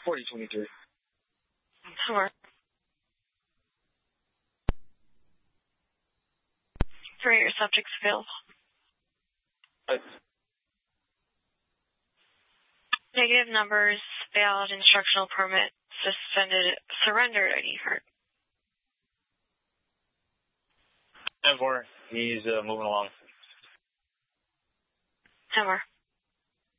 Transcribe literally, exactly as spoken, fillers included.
forty twenty-three. Sure. Three, your subject's available. Right. Negative numbers, valid instructional permit, suspended, surrendered I D card. ten four, he's uh, moving along. ten four.